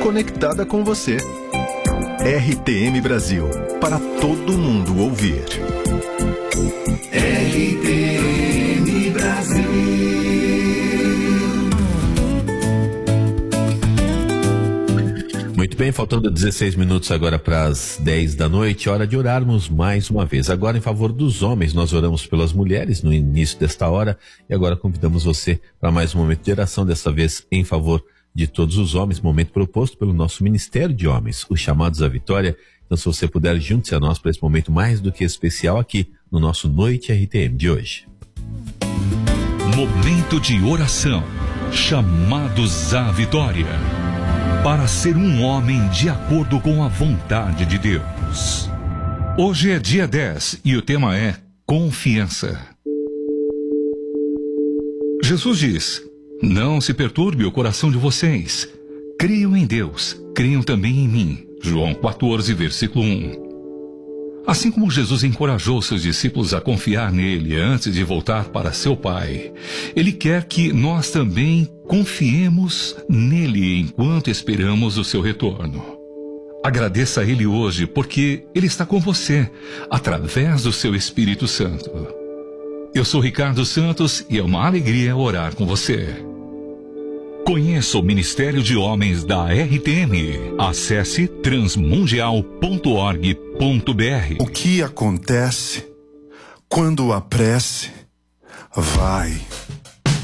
conectada com você. RTM Brasil, para todo mundo ouvir. RTM Brasil. Muito bem, faltando 16 minutos agora para as 10 da noite, hora de orarmos mais uma vez. Agora em favor dos homens, nós oramos pelas mulheres no início desta hora e agora convidamos você para mais um momento de oração, dessa vez em favor de todos os homens, momento proposto pelo nosso Ministério de Homens, os chamados à vitória. Então, se você puder, junte-se a nós para esse momento mais do que especial aqui no nosso Noite RTM de hoje. Momento de oração, chamados à vitória, para ser um homem de acordo com a vontade de Deus. Hoje é dia 10 e o tema é confiança. Jesus diz: não se perturbe o coração de vocês. Creiam em Deus, creiam também em mim. João 14, versículo 1. Assim como Jesus encorajou seus discípulos a confiar nele antes de voltar para seu Pai, ele quer que nós também confiemos nele enquanto esperamos o seu retorno. Agradeça a ele hoje, porque ele está com você, através do seu Espírito Santo. Eu sou Ricardo Santos e é uma alegria orar com você. Conheça o Ministério de Homens da RTM. Acesse transmundial.org.br. O que acontece quando a prece vai